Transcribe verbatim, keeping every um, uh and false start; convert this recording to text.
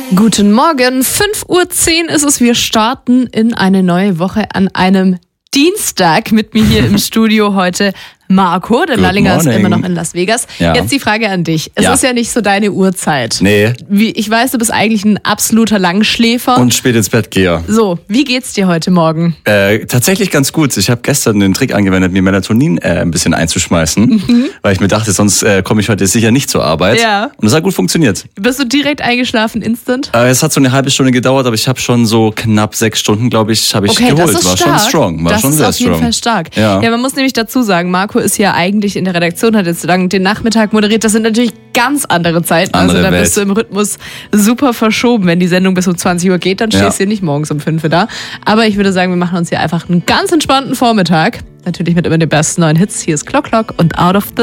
Guten Morgen, fünf Uhr zehn ist es. Wir starten in eine neue Woche an einem Dienstag. Mit mir hier im Studio heute Marco, der Lallinger ist immer noch in Las Vegas. Ja. Jetzt die Frage an dich. Es Ja. ist ja nicht so deine Uhrzeit. Nee. Wie, ich weiß, du bist eigentlich ein absoluter Langschläfer. Und spät ins Bett gehe. So, wie geht's dir heute Morgen? Äh, tatsächlich ganz gut. Ich habe gestern den Trick angewendet, mir Melatonin äh, ein bisschen einzuschmeißen, mhm. weil ich mir dachte, sonst äh, komme ich heute sicher nicht zur Arbeit. Ja. Und das hat gut funktioniert. Bist du direkt eingeschlafen, instant? Äh, es hat so eine halbe Stunde gedauert, aber ich habe schon so knapp sechs Stunden, glaube ich, habe ich Okay, geholt. das ist War stark. schon strong. War das schon ist sehr auf jeden strong. Fall stark. Ja. ja, man muss nämlich dazu sagen, Marco ist ja eigentlich in der Redaktion, hat jetzt lang den Nachmittag moderiert. Das sind natürlich ganz andere Zeiten. Andere also da Welt. bist du im Rhythmus super verschoben. Wenn die Sendung bis um zwanzig Uhr geht, dann stehst Ja. du hier nicht morgens um fünf Uhr da. Aber ich würde sagen, wir machen uns hier einfach einen ganz entspannten Vormittag. Natürlich mit immer den besten neuen Hits. Hier ist Clock Clock und Out of the